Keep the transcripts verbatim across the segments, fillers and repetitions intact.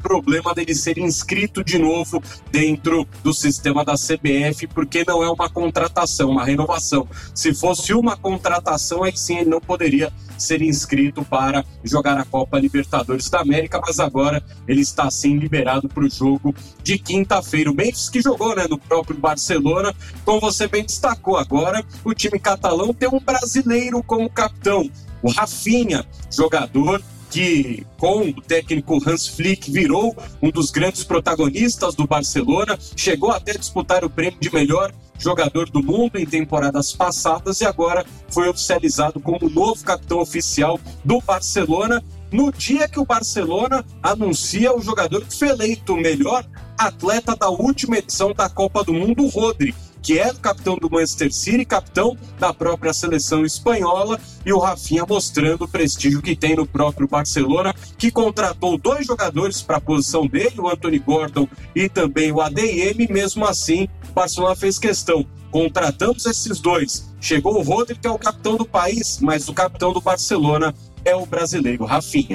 problema dele ser inscrito de novo dentro do sistema da C B F, porque não é uma contratação, uma renovação. Se fosse uma contratação, aí sim ele não poderia ser inscrito para jogar a Copa Libertadores da América, mas agora ele está sim liberado para o jogo de quinta-feira. O Memphis que jogou, né, no próprio Barcelona, como você bem destacou. Agora o time catalão tem um brasileiro como capitão, o Rafinha, jogador que com o técnico Hans Flick virou um dos grandes protagonistas do Barcelona, chegou até a disputar o prêmio de melhor jogador do mundo em temporadas passadas e agora foi oficializado como novo capitão oficial do Barcelona, no dia que o Barcelona anuncia o jogador que foi eleito o melhor atleta da última edição da Copa do Mundo, o Rodri, que é o capitão do Manchester City, capitão da própria seleção espanhola, e o Rafinha mostrando o prestígio que tem no próprio Barcelona, que contratou dois jogadores para a posição dele, o Anthony Gordon e também o A D M. Mesmo assim, o Barcelona fez questão. Contratamos esses dois. Chegou o Rodri, que é o capitão do país, mas o capitão do Barcelona é o brasileiro Rafinha.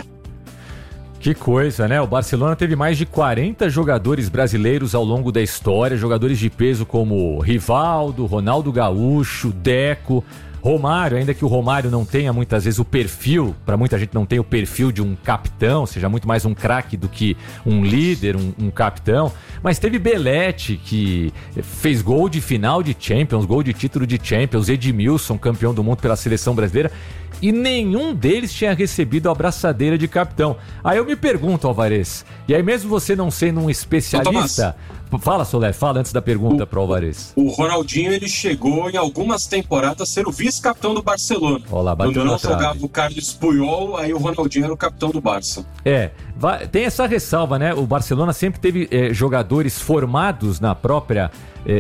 Que coisa, né? O Barcelona teve mais de quarenta jogadores brasileiros ao longo da história, jogadores de peso como Rivaldo, Ronaldo Gaúcho, Deco, Romário, ainda que o Romário não tenha muitas vezes o perfil, para muita gente não tem o perfil de um capitão, seja muito mais um craque do que um líder, um, um capitão, mas teve Belletti, que fez gol de final de Champions, gol de título de Champions, Edmilson, campeão do mundo pela seleção brasileira, e nenhum deles tinha recebido a abraçadeira de capitão. Aí eu me pergunto, Alvarez, e aí mesmo você não sendo um especialista... Fala, Soler, fala antes da pergunta para o Alvarez. O Ronaldinho, ele chegou em algumas temporadas a ser o vice-capitão do Barcelona. Olá, bateu Quando não na trave. jogava o Carlos Puyol, aí o Ronaldinho era o capitão do Barça. É, vai, tem essa ressalva, né? O Barcelona sempre teve é, jogadores formados na própria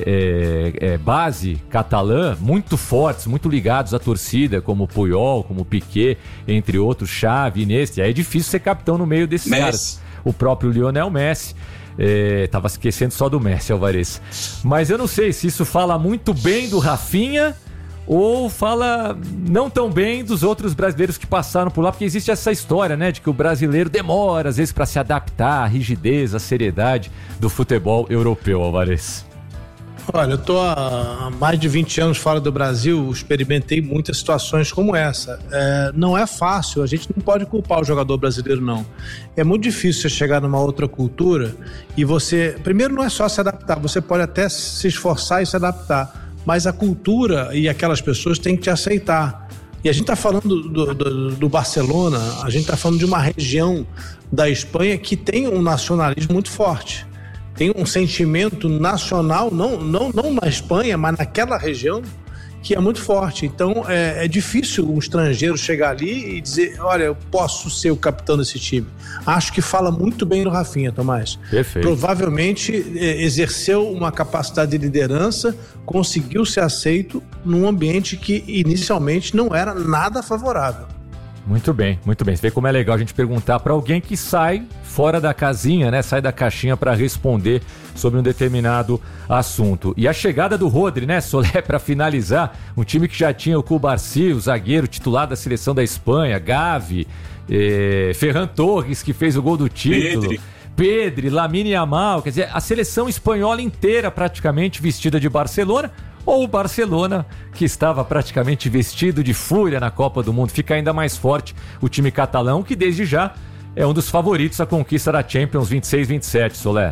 é, é, é, base catalã, muito fortes, muito ligados à torcida, como o Puyol, como o Piqué, entre outros, Xavi, Iniesta. Aí é difícil ser capitão no meio desses Messi. caras. O próprio Lionel Messi. É, tava esquecendo só do Messi, Alvarez. Mas eu não sei se isso fala muito bem do Rafinha ou fala não tão bem dos outros brasileiros que passaram por lá, porque existe essa história, né, de que o brasileiro demora às vezes para se adaptar à rigidez, à seriedade do futebol europeu, Alvarez. Olha, eu tô há mais de vinte anos fora do Brasil, experimentei muitas situações como essa. É, não é fácil, a gente não pode culpar o jogador brasileiro, não. É muito difícil você chegar numa outra cultura e você... Primeiro, não é só se adaptar, você pode até se esforçar e se adaptar, mas a cultura e aquelas pessoas têm que te aceitar. E a gente está falando do, do, do Barcelona, a gente está falando de uma região da Espanha que tem um nacionalismo muito forte. Tem um sentimento nacional, não, não, não na Espanha, mas naquela região, que é muito forte. Então é, é difícil um estrangeiro chegar ali e dizer, olha, eu posso ser o capitão desse time. Acho que fala muito bem do Rafinha, Tomás. Perfeito. Provavelmente é, exerceu uma capacidade de liderança, conseguiu ser aceito num ambiente que inicialmente não era nada favorável. Muito bem, muito bem. Você vê como é legal a gente perguntar para alguém que sai fora da casinha, né? Sai da caixinha para responder sobre um determinado assunto. E a chegada do Rodri, né, Soler, para finalizar, um time que já tinha o Cubarsí, o zagueiro titular da seleção da Espanha, Gavi, eh, Ferran Torres, que fez o gol do título. Pedri. Pedri, Lamine Yamal, quer dizer, a seleção espanhola inteira praticamente vestida de Barcelona, ou o Barcelona, que estava praticamente vestido de fúria na Copa do Mundo. Fica ainda mais forte o time catalão, que desde já é um dos favoritos à conquista da Champions vinte e seis vinte e sete, Soler.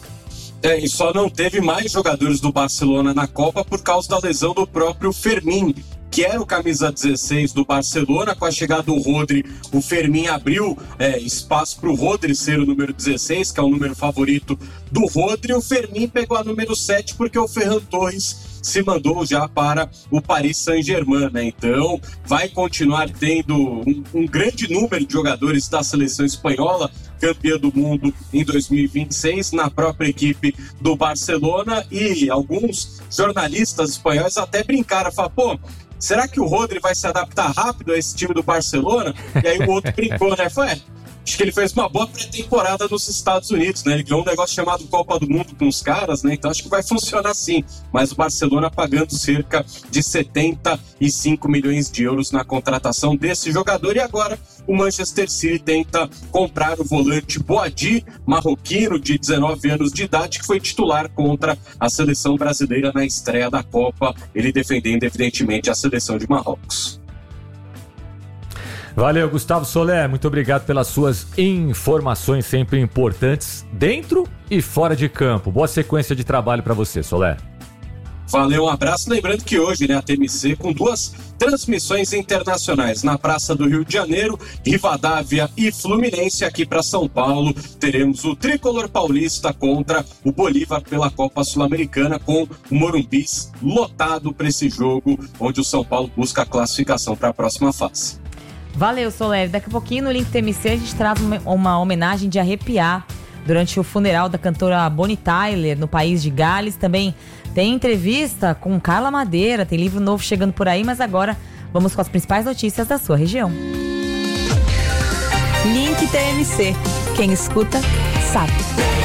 É, e só não teve mais jogadores do Barcelona na Copa por causa da lesão do próprio Fermín, que era o camisa dezesseis do Barcelona. Com a chegada do Rodri, o Fermín abriu é, espaço para o Rodri ser o número dezesseis, que é o número favorito do Rodri. O Fermín pegou a número sete porque o Ferran Torres se mandou já para o Paris Saint-Germain, né? Então vai continuar tendo um, um grande número de jogadores da seleção espanhola, campeã do mundo em dois mil e vinte e seis, na própria equipe do Barcelona. E alguns jornalistas espanhóis até brincaram, falaram, pô, será que o Rodri vai se adaptar rápido a esse time do Barcelona? E aí o outro brincou, né? Foi, acho que ele fez uma boa pré-temporada nos Estados Unidos, né? Ele ganhou um negócio chamado Copa do Mundo com os caras, né? Então acho que vai funcionar assim. Mas o Barcelona pagando cerca de setenta e cinco milhões de euros na contratação desse jogador. E agora o Manchester City tenta comprar o volante Boadi, marroquino de dezenove anos de idade, que foi titular contra a seleção brasileira na estreia da Copa, ele defendendo evidentemente a seleção de Marrocos. Valeu, Gustavo Soler, muito obrigado pelas suas informações sempre importantes dentro e fora de campo. Boa sequência de trabalho para você, Soler. Valeu, um abraço. Lembrando que hoje, né, a T M C com duas transmissões internacionais. Na Praça do Rio de Janeiro, Rivadavia e Fluminense. Aqui para São Paulo, teremos o Tricolor Paulista contra o Bolívar pela Copa Sul-Americana, com o Morumbi lotado para esse jogo, onde o São Paulo busca a classificação para a próxima fase. Valeu, Soler. Daqui a pouquinho no Link T M C a gente traz uma homenagem de arrepiar durante o funeral da cantora Bonnie Tyler no país de Gales. Também tem entrevista com Carla Madeira, tem livro novo chegando por aí, mas agora vamos com as principais notícias da sua região. Link T M C. Quem escuta, sabe.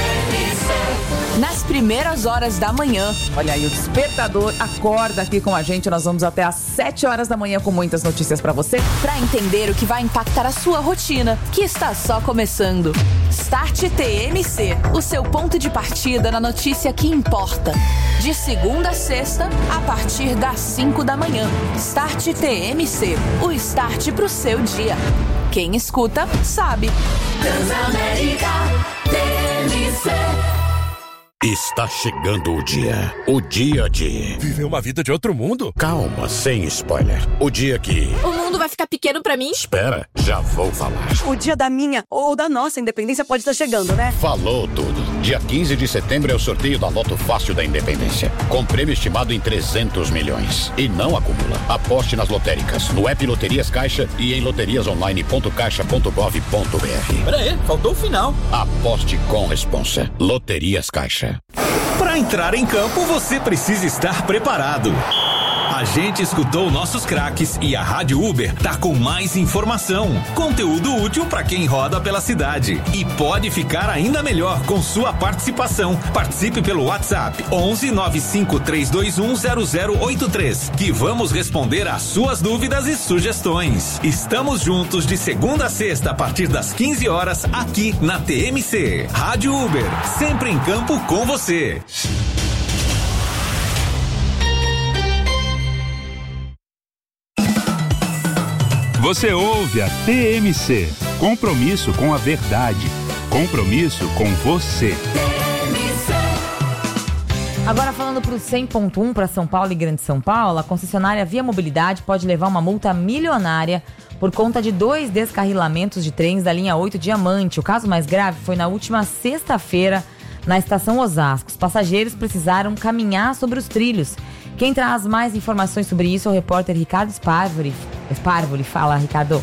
Nas primeiras horas da manhã. Olha aí, o despertador acorda aqui com a gente. Nós vamos até às sete horas da manhã com muitas notícias pra você. Pra entender o que vai impactar a sua rotina, que está só começando. Start T M C, o seu ponto de partida na notícia que importa. De segunda a sexta, a partir das cinco da manhã. Start T M C, o start pro seu dia. Quem escuta, sabe. Transamérica T M C. Está chegando o dia. O dia de... viver uma vida de outro mundo? Calma, sem spoiler. O dia que... o mundo vai ficar pequeno pra mim? Espera, já vou falar. O dia da minha ou da nossa independência pode estar chegando, né? Falou tudo. Dia quinze de setembro é o sorteio da Loto Fácil da Independência, com prêmio estimado em trezentos milhões. E não acumula. Aposte nas lotéricas, no app Loterias Caixa e em loterias online ponto caixa ponto gov ponto br. Pera aí, faltou o final. Aposte com responsa. Loterias Caixa. Para entrar em campo, você precisa estar preparado. A gente escutou nossos craques e a Rádio Uber tá com mais informação, conteúdo útil para quem roda pela cidade. E pode ficar ainda melhor com sua participação. Participe pelo WhatsApp onze nove cinco três dois um zero zero oito três, que vamos responder às suas dúvidas e sugestões. Estamos juntos de segunda a sexta a partir das quinze horas aqui na T M C. Rádio Uber, sempre em campo com você. Você ouve a T M C. Compromisso com a verdade. Compromisso com você. Agora falando para o cem ponto um, para São Paulo e Grande São Paulo, a concessionária Via Mobilidade pode levar uma multa milionária por conta de dois descarrilamentos de trens da linha oito Diamante. O caso mais grave foi na última sexta-feira na estação Osasco. Os passageiros precisaram caminhar sobre os trilhos. Quem traz mais informações sobre isso é o repórter Ricardo Sparvoli. Sparvoli, fala, Ricardo.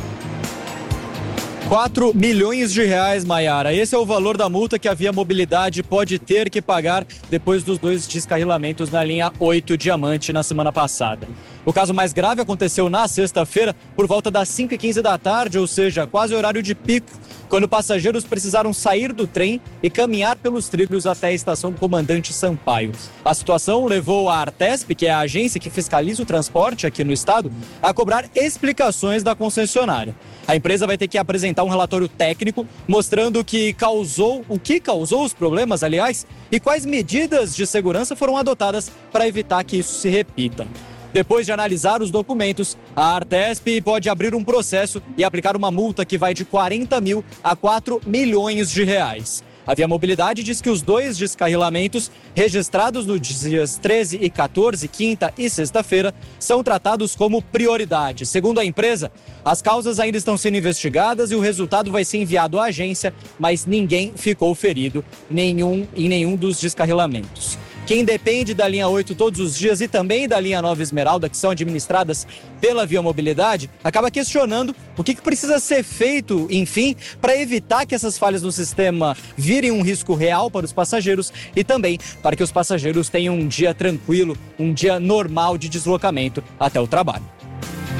quatro milhões de reais, Maiara. Esse é o valor da multa que a Via Mobilidade pode ter que pagar depois dos dois descarrilamentos na linha oito Diamante na semana passada. O caso mais grave aconteceu na sexta-feira, por volta das cinco e quinze da tarde, ou seja, quase horário de pico, quando passageiros precisaram sair do trem e caminhar pelos trilhos até a estação do Comandante Sampaio. A situação levou a Artesp, que é a agência que fiscaliza o transporte aqui no estado, a cobrar explicações da concessionária. A empresa vai ter que apresentar um relatório técnico mostrando que causou, o que causou os problemas, aliás, e quais medidas de segurança foram adotadas para evitar que isso se repita. Depois de analisar os documentos, a Artesp pode abrir um processo e aplicar uma multa que vai de quarenta mil a quatro milhões de reais. A Via Mobilidade diz que os dois descarrilamentos, registrados nos dias treze e quatorze, quinta e sexta-feira, são tratados como prioridade. Segundo a empresa, as causas ainda estão sendo investigadas e o resultado vai ser enviado à agência, mas ninguém ficou ferido nenhum, em nenhum dos descarrilamentos. Quem depende da linha oito todos os dias e também da linha nove Esmeralda, que são administradas pela Via Mobilidade, acaba questionando o que, que precisa ser feito, enfim, para evitar que essas falhas no sistema virem um risco real para os passageiros e também para que os passageiros tenham um dia tranquilo, um dia normal de deslocamento até o trabalho.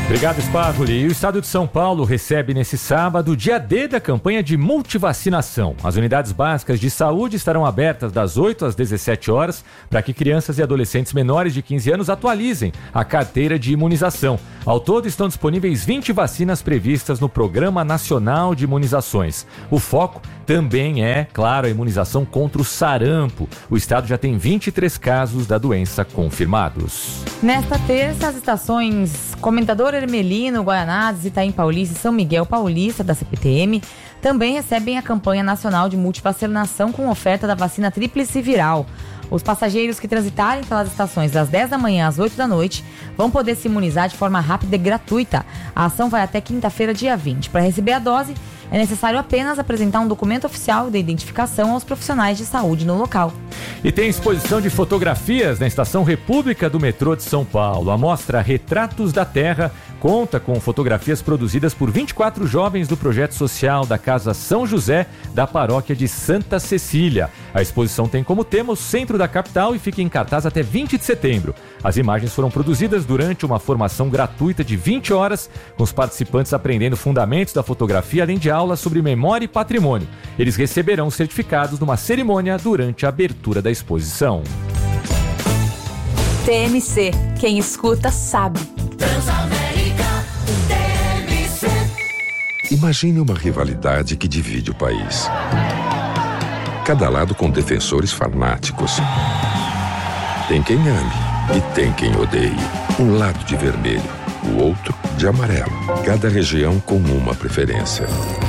Obrigado, Spávoli. E o estado de São Paulo recebe nesse sábado o dia D da campanha de multivacinação. As unidades básicas de saúde estarão abertas das oito às dezessete horas para que crianças e adolescentes menores de quinze anos atualizem a carteira de imunização. Ao todo, estão disponíveis vinte vacinas previstas no Programa Nacional de Imunizações. O foco também é, claro, a imunização contra o sarampo. O estado já tem vinte e três casos da doença confirmados. Nesta terça, as estações Comendador Hermelino, Guaianazes, Itaim Paulista e São Miguel Paulista, da C P T M, também recebem a campanha nacional de multivacinação com oferta da vacina tríplice viral. Os passageiros que transitarem pelas estações das dez da manhã às oito da noite vão poder se imunizar de forma rápida e gratuita. A ação vai até quinta-feira, dia vinte. Para receber a dose, é necessário apenas apresentar um documento oficial de identificação aos profissionais de saúde no local. E tem exposição de fotografias na Estação República do metrô de São Paulo. A mostra Retratos da Terra conta com fotografias produzidas por vinte e quatro jovens do projeto social da Casa São José, da paróquia de Santa Cecília. A exposição tem como tema o centro da capital e fica em cartaz até vinte de setembro. As imagens foram produzidas durante uma formação gratuita de vinte horas, com os participantes aprendendo fundamentos da fotografia, além de aulas sobre memória e patrimônio. Eles receberão certificados numa cerimônia durante a abertura da exposição. T M C, quem escuta sabe. Transamérica T M C. Imagine uma rivalidade que divide o país. Cada lado com defensores fanáticos. Tem quem ame e tem quem odeie. Um lado de vermelho, o outro de amarelo. Cada região com uma preferência.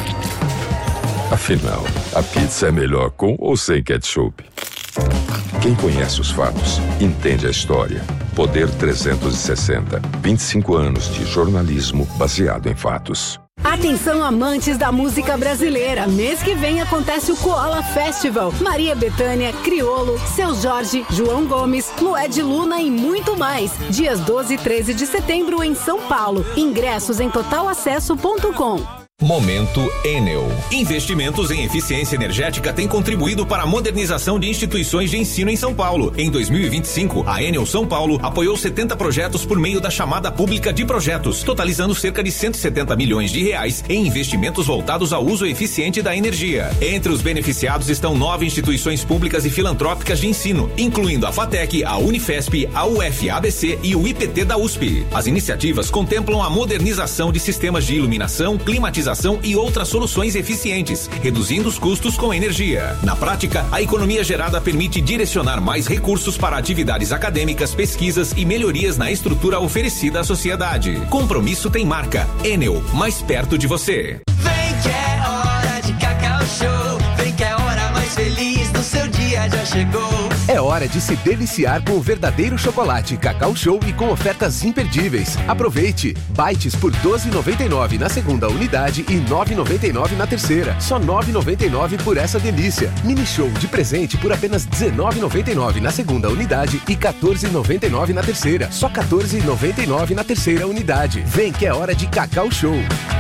Afinal, a pizza é melhor com ou sem ketchup? Quem conhece os fatos, entende a história. Poder trezentos e sessenta. vinte e cinco anos de jornalismo baseado em fatos. Atenção, amantes da música brasileira. Mês que vem acontece o Koala Festival. Maria Bethânia, Criolo, Seu Jorge, João Gomes, Lued Luna e muito mais. Dias doze e treze de setembro em São Paulo. Ingressos em total acesso ponto com. Momento Enel. Investimentos em eficiência energética têm contribuído para a modernização de instituições de ensino em São Paulo. Em dois mil e vinte e cinco, a Enel São Paulo apoiou setenta projetos por meio da chamada pública de projetos, totalizando cerca de cento e setenta milhões de reais em investimentos voltados ao uso eficiente da energia. Entre os beneficiados estão nove instituições públicas e filantrópicas de ensino, incluindo a FATEC, a Unifesp, a U F A B C e o I P T da U S P. As iniciativas contemplam a modernização de sistemas de iluminação, climatização e outras soluções eficientes, reduzindo os custos com energia. Na prática, a economia gerada permite direcionar mais recursos para atividades acadêmicas, pesquisas e melhorias na estrutura oferecida à sociedade. Compromisso tem marca. Enel, mais perto de você. Vem que é hora de Cacau Show. Vem que é a hora mais feliz do seu dia já chegou. É hora de se deliciar com o verdadeiro chocolate Cacau Show e com ofertas imperdíveis. Aproveite! Bites por doze reais e noventa e nove centavos na segunda unidade e nove reais e noventa e nove centavos na terceira. Só nove reais e noventa e nove centavos por essa delícia. Mini Show de presente por apenas dezenove reais e noventa e nove centavos na segunda unidade e quatorze reais e noventa e nove centavos na terceira. Só quatorze reais e noventa e nove centavos na terceira unidade. Vem que é hora de Cacau Show.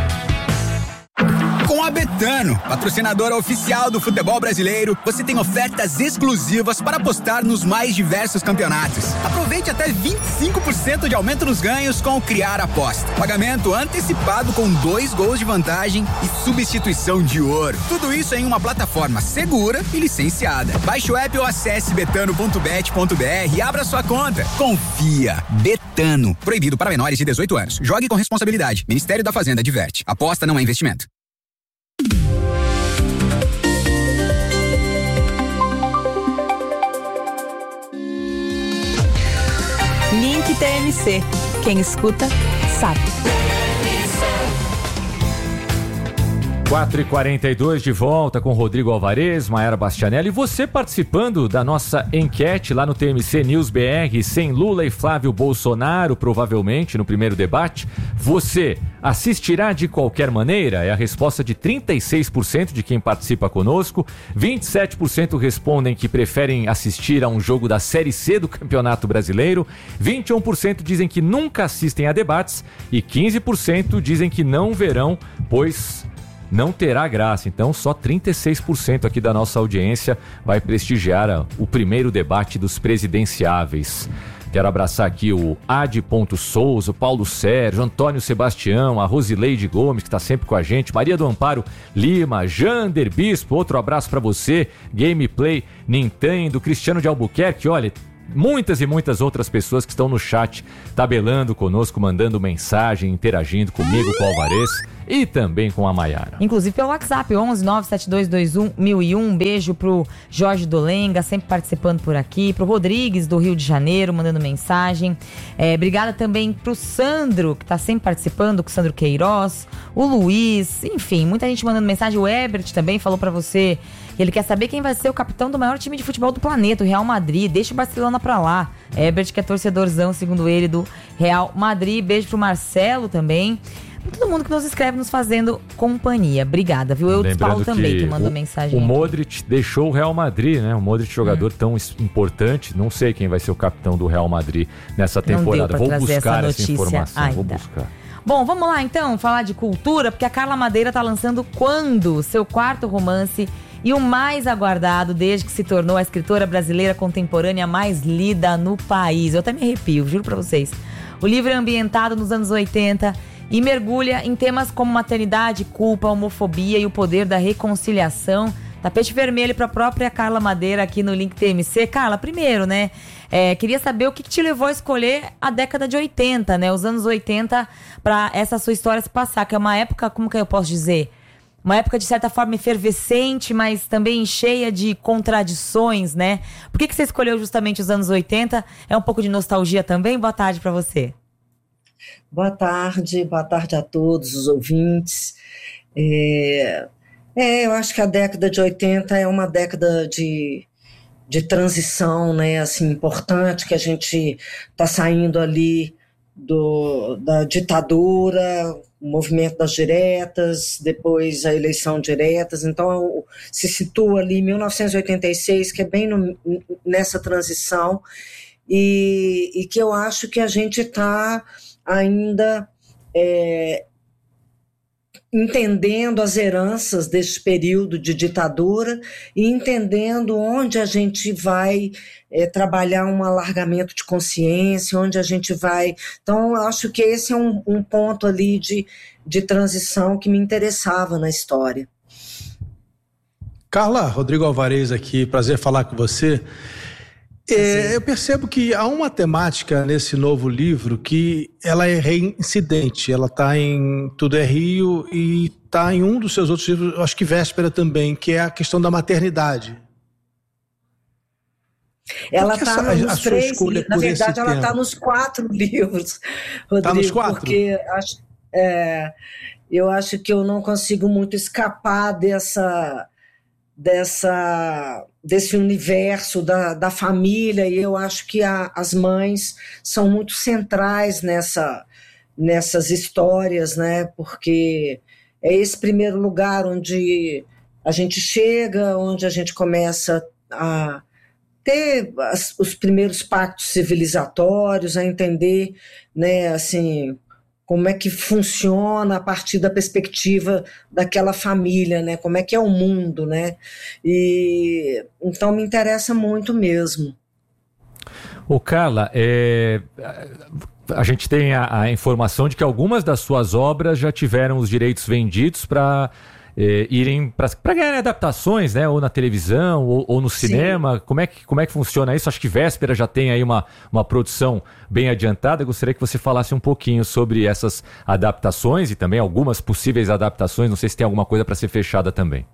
Com a Betano, patrocinadora oficial do futebol brasileiro, você tem ofertas exclusivas para apostar nos mais diversos campeonatos. Aproveite até vinte e cinco por cento de aumento nos ganhos com o Criar Aposta. Pagamento antecipado com dois gols de vantagem e substituição de ouro. Tudo isso em uma plataforma segura e licenciada. Baixe o app ou acesse betano ponto bet ponto br e abra sua conta. Confia. Betano. Proibido para menores de dezoito anos. Jogue com responsabilidade. Ministério da Fazenda adverte. Aposta não é investimento. Link T M C. Quem escuta, sabe. quatro e quarenta e dois de volta com Rodrigo Alvarez, Maiara Bastianelli e você participando da nossa enquete lá no T M C News B R, sem Lula e Flávio Bolsonaro, provavelmente no primeiro debate. Você assistirá de qualquer maneira? É a resposta de trinta e seis por cento de quem participa conosco. vinte e sete por cento respondem que preferem assistir a um jogo da Série C do Campeonato Brasileiro. vinte e um por cento dizem que nunca assistem a debates e quinze por cento dizem que não verão, pois não terá graça. Então só trinta e seis por cento aqui da nossa audiência vai prestigiar o primeiro debate dos presidenciáveis. Quero abraçar aqui o Adi Souza, o Paulo Sérgio, Antônio Sebastião, a Rosileide Gomes, que está sempre com a gente, Maria do Amparo Lima, Jander Bispo, outro abraço para você, Gameplay Nintendo, Cristiano de Albuquerque, olha, muitas e muitas outras pessoas que estão no chat tabelando conosco, mandando mensagem, interagindo comigo, com o Alvarez e também com a Maiara. Inclusive pelo WhatsApp, onze nove sete dois dois um mil e um. Um beijo pro Jorge Dolenga, sempre participando por aqui, pro Rodrigues do Rio de Janeiro, mandando mensagem. É, obrigada também pro Sandro, que tá sempre participando, com o Sandro Queiroz, o Luiz, enfim, muita gente mandando mensagem. O Ebert também falou pra você que ele quer saber quem vai ser o capitão do maior time de futebol do planeta, o Real Madrid. Deixa o Barcelona pra lá. Ebert, que é torcedorzão, segundo ele, do Real Madrid. Beijo pro Marcelo também. Todo mundo que nos escreve, nos fazendo companhia. Obrigada, viu? Eu do Paulo também, que mandou o, mensagem. O Modric deixou o Real Madrid, né? O Modric, jogador hum. tão importante. Não sei quem vai ser o capitão do Real Madrid nessa temporada. Vou buscar essa, essa informação. Ainda. Vou buscar. Bom, vamos lá então, falar de cultura, porque a Carla Madeira tá lançando Quando? Seu quarto romance e o mais aguardado desde que se tornou a escritora brasileira contemporânea mais lida no país. Eu até me arrepio, juro pra vocês. O livro é ambientado nos anos oitenta e mergulha em temas como maternidade, culpa, homofobia e o poder da reconciliação. Tapete vermelho para a própria Carla Madeira aqui no Link T M C. Carla, primeiro, né? É, queria saber o que, que te levou a escolher a década de oitenta, né? Os anos oitenta, para essa sua história se passar, que é uma época, como que eu posso dizer? Uma época, de certa forma, efervescente, mas também cheia de contradições, né? Por que, que você escolheu justamente os anos oitenta? É um pouco de nostalgia também? Boa tarde para você. Boa tarde, boa tarde a todos os ouvintes. É, é, eu acho que a década de oitenta é uma década de, de transição, né, assim, importante, que a gente está saindo ali do, da ditadura, o movimento das diretas, depois a eleição diretas, então se situa ali em mil novecentos e oitenta e seis, que é bem no, nessa transição, e, e que eu acho que a gente está ainda é, entendendo as heranças desse período de ditadura e entendendo onde a gente vai é, trabalhar um alargamento de consciência, onde a gente vai... Então, eu acho que esse é um, um ponto ali de, de transição que me interessava na história. Carla, Rodrigo Alvarez aqui, prazer falar com você. É, eu percebo que há uma temática nesse novo livro que ela é reincidente, ela está em Tudo é Rio e está em um dos seus outros livros, acho que Véspera também, que é a questão da maternidade. Ela está nos três, na verdade ela está nos quatro livros, Rodrigo, tá nos quatro? Porque acho, é, eu acho que eu não consigo muito escapar dessa... dessa desse universo da, da família, e eu acho que a, as mães são muito centrais nessa, nessas histórias, né? Porque é esse primeiro lugar onde a gente chega, onde a gente começa a ter as, os primeiros pactos civilizatórios, a entender, né, assim, como é que funciona a partir da perspectiva daquela família, né? Como é que é o mundo, né? E então me interessa muito mesmo. Ô Carla, é, a gente tem a, a informação de que algumas das suas obras já tiveram os direitos vendidos para é, irem para ganhar adaptações, né? Ou na televisão, ou, ou no cinema. Como é, que, como é que funciona isso? Acho que Véspera já tem aí uma, uma produção bem adiantada. Eu gostaria que você falasse um pouquinho sobre essas adaptações e também algumas possíveis adaptações. Não sei se tem alguma coisa para ser fechada também.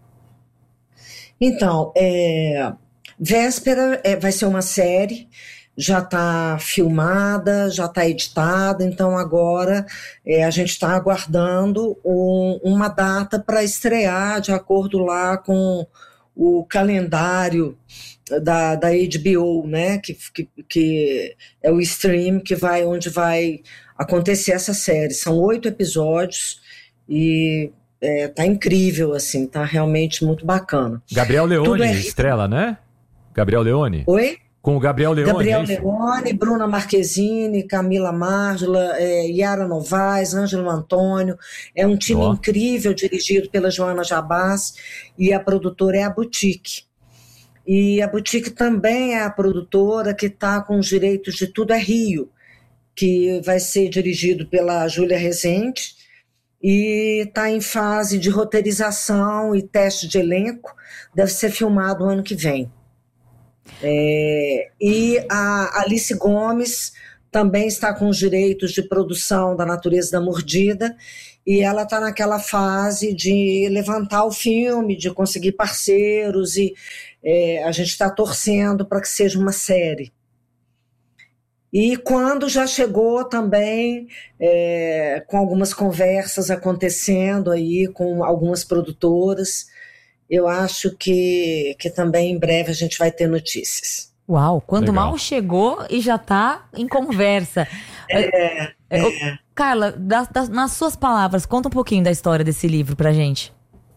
Então, é, Véspera é, vai ser uma série, já está filmada, já está editada, então agora é, a gente está aguardando um, uma data para estrear de acordo lá com o calendário da, da H B O, né, que, que, que é o stream que vai, onde vai acontecer essa série. São oito episódios e é, tá incrível, assim, tá realmente muito bacana. Gabriel Leone é... estrela, né? Gabriel Leone? Oi? Com o Gabriel Leone. Gabriel é Leone, Bruna Marquezine, Camila Márgula, é, Yara Novaes, Ângelo Antônio. É um time oh. incrível, dirigido pela Joana Jabás, e a produtora é a Boutique. E a Boutique também é a produtora que está com os direitos de Tudo é Rio, que vai ser dirigido pela Júlia Rezende e está em fase de roteirização e teste de elenco, deve ser filmado o ano que vem. É, e a Alice Gomes também está com os direitos de produção da Natureza da Mordida, e ela está naquela fase de levantar o filme, de conseguir parceiros, e é, a gente está torcendo para que seja uma série. E quando já chegou também, é, com algumas conversas acontecendo aí com algumas produtoras, eu acho que, que também em breve a gente vai ter notícias. Uau, quando Legal. mal chegou e já está em conversa. É, é. Ô, Carla, das, das, nas suas palavras, conta um pouquinho da história desse livro pra gente.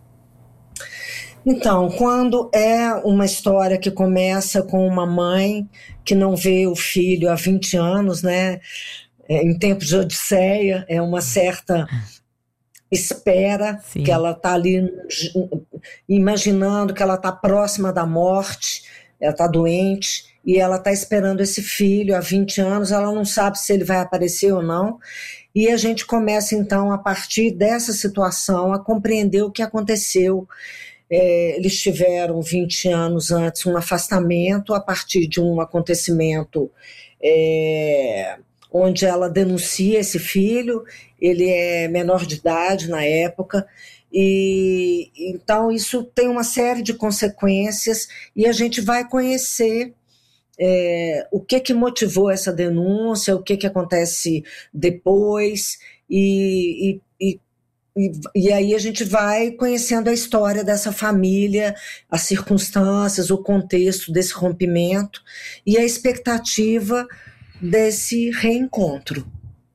Então, quando é uma história que começa com uma mãe que não vê o filho há vinte anos, né? Em tempos de Odisseia, é uma certa espera, Sim. que ela está ali imaginando que ela está próxima da morte, ela está doente, e ela está esperando esse filho há vinte anos, ela não sabe se ele vai aparecer ou não, e a gente começa então, a partir dessa situação, a compreender o que aconteceu. É, eles tiveram vinte anos antes um afastamento a partir de um acontecimento é, onde ela denuncia esse filho, ele é menor de idade na época, e então isso tem uma série de consequências, e a gente vai conhecer é, o que que motivou essa denúncia, o que que acontece depois, e, e, e E, e aí a gente vai conhecendo a história dessa família, as circunstâncias, o contexto desse rompimento e a expectativa desse reencontro.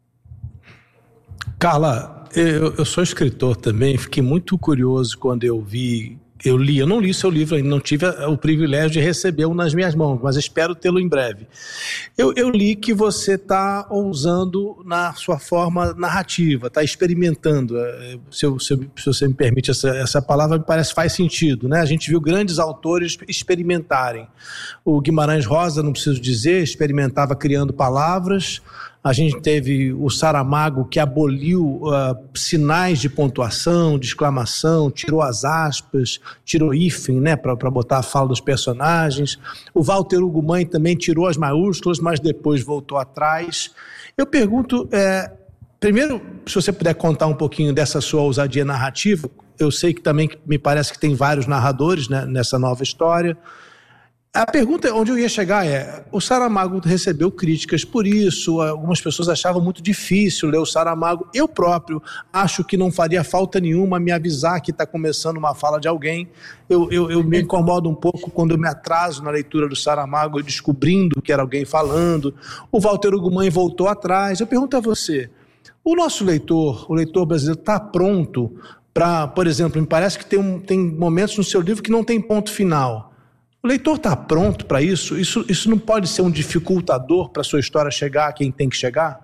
Carla, eu, eu sou escritor também, fiquei muito curioso quando eu vi, eu li, eu não li seu livro ainda, não tive o privilégio de recebê-lo nas minhas mãos, mas espero tê-lo em breve. Eu, eu li que você está ousando na sua forma narrativa, está experimentando, se, eu, se, eu, se você me permite essa, essa palavra, me parece que faz sentido, né? A gente viu grandes autores experimentarem. O Guimarães Rosa, não preciso dizer, experimentava criando palavras. A gente teve o Saramago, que aboliu uh, sinais de pontuação, de exclamação, tirou as aspas, tirou hífen, né, para botar a fala dos personagens. O Walter Hugo Mãe também tirou as maiúsculas, mas depois voltou atrás. Eu pergunto, é, primeiro, se você puder contar um pouquinho dessa sua ousadia narrativa. Eu sei que também me parece que tem vários narradores, né, nessa nova história. A pergunta onde eu ia chegar é, o Saramago recebeu críticas por isso, algumas pessoas achavam muito difícil ler o Saramago. Eu próprio acho que não faria falta nenhuma me avisar que está começando uma fala de alguém. Eu, eu, eu me incomodo um pouco quando eu me atraso na leitura do Saramago, descobrindo que era alguém falando. O Walter Hugo Mãe voltou atrás. Eu pergunto a você, o nosso leitor, o leitor brasileiro, está pronto para, por exemplo, me parece que tem, um, tem momentos no seu livro que não tem ponto final. O leitor está pronto para isso? isso? Isso não pode ser um dificultador para a sua história chegar a quem tem que chegar?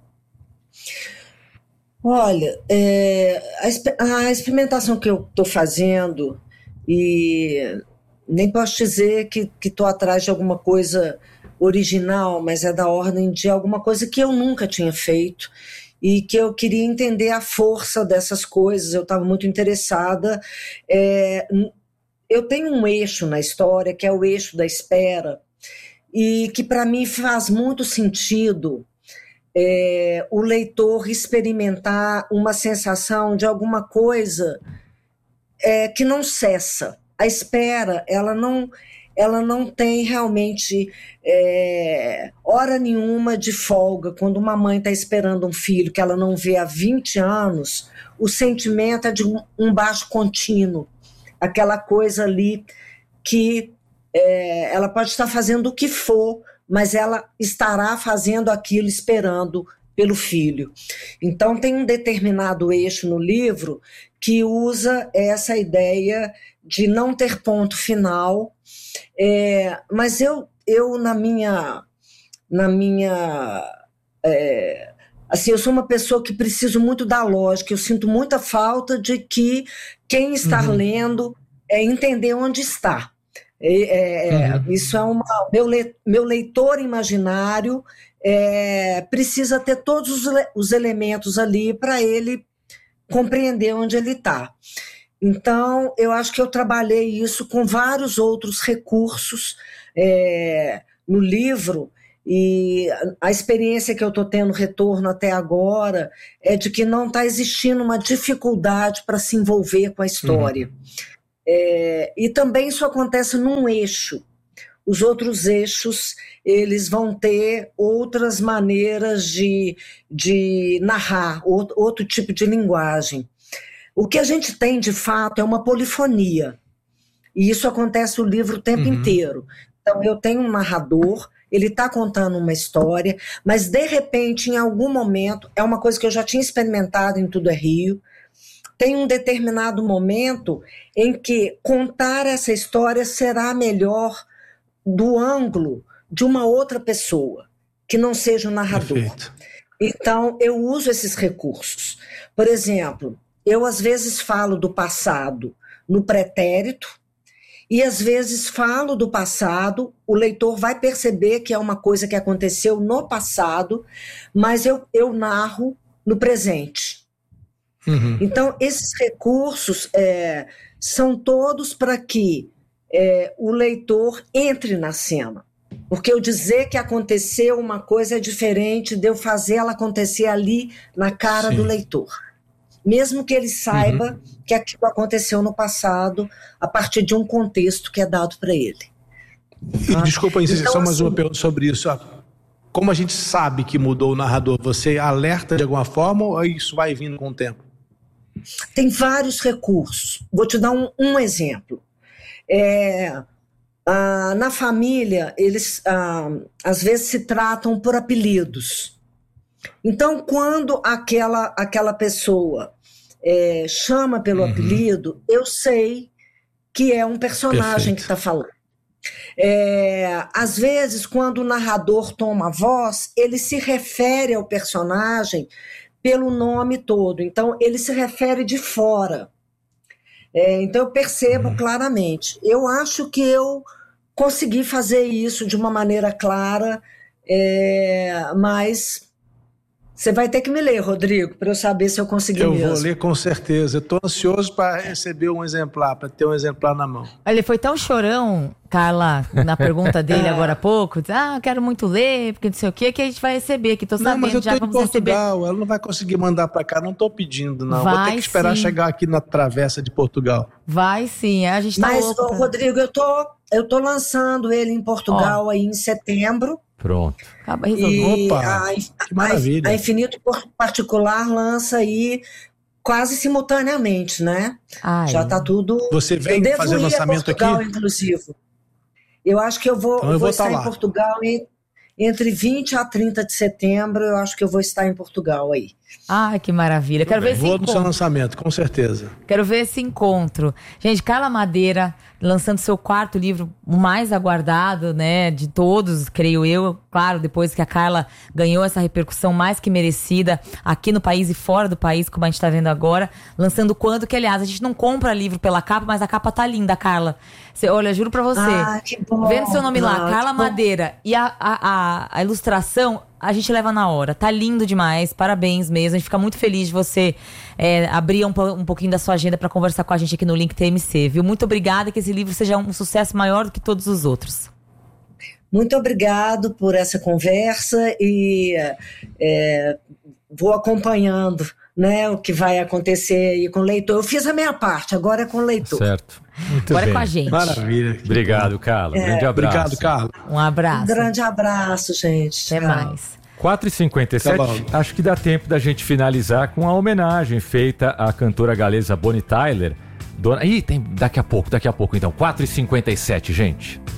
Olha, é, a, a experimentação que eu estou fazendo, e nem posso dizer que estou atrás de alguma coisa original, mas é da ordem de alguma coisa que eu nunca tinha feito e que eu queria entender a força dessas coisas. Eu estava muito interessada é, eu tenho um eixo na história, que é o eixo da espera, e que para mim faz muito sentido é, o leitor experimentar uma sensação de alguma coisa é, que não cessa. A espera, ela não, ela não tem realmente é, hora nenhuma de folga. Quando uma mãe está esperando um filho que ela não vê há vinte anos, o sentimento é de um, um baixo contínuo. Aquela coisa ali que é, ela pode estar fazendo o que for, mas ela estará fazendo aquilo esperando pelo filho. Então tem um determinado eixo no livro que usa essa ideia de não ter ponto final, é, mas eu, eu na minha... Na minha é, assim, eu sou uma pessoa que preciso muito da lógica, eu sinto muita falta de que quem está uhum. lendo é entender onde está. É, é, uhum. Isso é uma. Meu, le, meu leitor imaginário é, precisa ter todos os, os elementos ali para ele compreender onde ele está. Então, eu acho que eu trabalhei isso com vários outros recursos é, no livro, e a experiência que eu estou tendo retorno até agora é de que não está existindo uma dificuldade para se envolver com a história. Uhum. É, e também isso acontece num eixo. Os outros eixos, eles vão ter outras maneiras de, de narrar, outro, outro tipo de linguagem. O que a gente tem, de fato, é uma polifonia. E isso acontece o livro o tempo uhum. inteiro. Então, eu tenho um narrador, ele está contando uma história, mas, de repente, em algum momento, é uma coisa que eu já tinha experimentado em Tudo é Rio, tem um determinado momento em que contar essa história será melhor do ângulo de uma outra pessoa, que não seja o narrador. Perfeito. Então, eu uso esses recursos. Por exemplo, eu às vezes falo do passado no pretérito e às vezes falo do passado, o leitor vai perceber que é uma coisa que aconteceu no passado, mas eu, eu narro no presente. Uhum. Então, esses recursos é, são todos para que é, o leitor entre na cena. Porque eu dizer que aconteceu uma coisa é diferente de eu fazer ela acontecer ali na cara Sim. do leitor. Mesmo que ele saiba uhum. que aquilo aconteceu no passado a partir de um contexto que é dado para ele. Tá? Desculpa, então, só mais assim, uma pergunta sobre isso. Como a gente sabe que mudou o narrador? Você alerta de alguma forma ou isso vai vindo com o tempo? Tem vários recursos. Vou te dar um, um exemplo. É, ah, na família, eles ah, às vezes se tratam por apelidos. Então, quando aquela, aquela pessoa é, chama pelo uhum. apelido, eu sei que é um personagem Perfeito. que está falando. É, às vezes, quando o narrador toma a voz, ele se refere ao personagem pelo nome todo. Então, ele se refere de fora. É, então, eu percebo uhum. claramente. Eu acho que eu consegui fazer isso de uma maneira clara, é, mas você vai ter que me ler, Rodrigo, para eu saber se eu consegui eu mesmo. Eu vou ler com certeza. Estou ansioso para receber um exemplar, para ter um exemplar na mão. Ele foi tão chorão, Carla, na pergunta dele agora há pouco. Ah, eu quero muito ler, porque não sei o que, que a gente vai receber aqui. Tô sabendo não, mas eu já tô em Portugal, receber. Ela não vai conseguir mandar para cá, não estou pedindo, não. Vai, vou ter que esperar sim. chegar aqui na travessa de Portugal. Vai sim, a gente tá Mas, louco pra... Rodrigo, eu tô, eu tô lançando ele em Portugal oh. aí em setembro. Pronto. Acaba e Opa, a, que maravilha. A, a Infinito Particular lança aí quase simultaneamente, né? Ai. Já tá tudo... Você vem fazer o lançamento Portugal, aqui? Inclusive. Eu acho que eu vou, então eu vou, vou estar tá em Portugal em, entre vinte a trinta de setembro, eu acho que eu vou estar em Portugal aí. Ah, que maravilha. Quero ver esse Vou encontro. no seu lançamento, com certeza. Quero ver esse encontro. Gente, Carla Madeira lançando seu quarto livro, o mais aguardado, né, de todos, creio eu. Claro, depois que a Carla ganhou essa repercussão mais que merecida aqui no país e fora do país, como a gente tá vendo agora. Lançando quando, que aliás, a gente não compra livro pela capa, mas a capa tá linda, Carla. Você, olha, juro pra você. Ah, que bom. Vendo seu nome lá, Não, Carla que bom. Madeira, e a, a, a, a ilustração, a gente leva na hora. Tá lindo demais, parabéns mesmo. A gente fica muito feliz de você é, abrir um, um pouquinho da sua agenda para conversar com a gente aqui no Link T M C, viu? Muito obrigada, que esse livro seja um sucesso maior do que todos os outros. Muito obrigado por essa conversa e é, vou acompanhando, né, o que vai acontecer aí com o leitor. Eu fiz a minha parte, agora é com o leitor. Certo. Muito agora bem. é com a gente. Maravilha. Obrigado, Carla. É. Grande abraço. Obrigado, Carla. Um abraço. Um grande abraço, gente. Até Tchau. mais. quatro e cinquenta e sete, Tá acho que dá tempo da gente finalizar com a homenagem feita à cantora galesa Bonnie Tyler. Dona... Ih, tem daqui a pouco, daqui a pouco então. quatro e cinquenta e sete, gente.